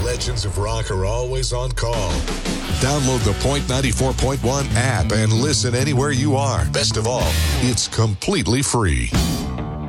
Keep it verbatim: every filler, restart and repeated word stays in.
legends of rock are always on call. Download the Point ninety-four point one app and listen anywhere you are. Best of all, it's completely free.